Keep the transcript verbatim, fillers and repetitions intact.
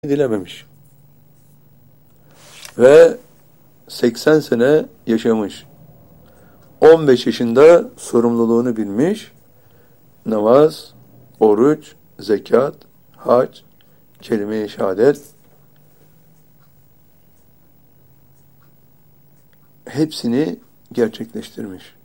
dilememiş. Ve seksen sene yaşamış. on beş yaşında sorumluluğunu bilmiş. Namaz, oruç, zekat, hac, kelime-i şehadet hepsini gerçekleştirmiş.